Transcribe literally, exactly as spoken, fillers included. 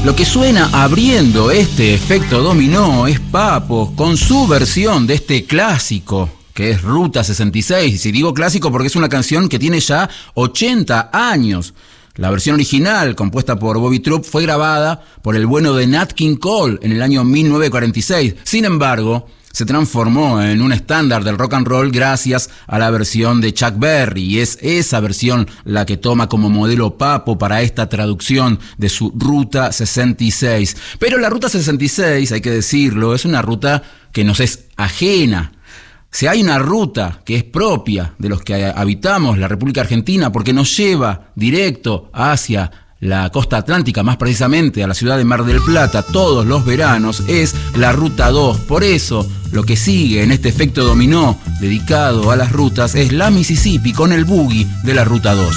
Lo que suena abriendo este efecto dominó es Papo con su versión de este clásico que es Ruta sesenta y seis. Y si digo clásico porque es una canción que tiene ya ochenta años. La versión original, compuesta por Bobby Troup, fue grabada por el bueno de Nat King Cole en el año mil novecientos cuarenta y seis. Sin embargo, se transformó en un estándar del rock and roll gracias a la versión de Chuck Berry, y es esa versión la que toma como modelo Papo para esta traducción de su Ruta sesenta y seis. Pero la Ruta sesenta y seis, hay que decirlo, es una ruta que nos es ajena. Si hay una ruta que es propia de los que habitamos la República Argentina, porque nos lleva directo hacia la costa atlántica, más precisamente a la ciudad de Mar del Plata, todos los veranos, es la Ruta dos. Por eso, lo que sigue en este efecto dominó dedicado a las rutas es la Mississippi con el boogie de la Ruta dos.